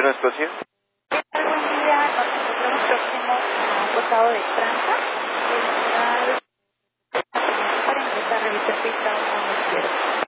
buenas, Escocia. Buen día, nos encontramos próximos a un costado de Trans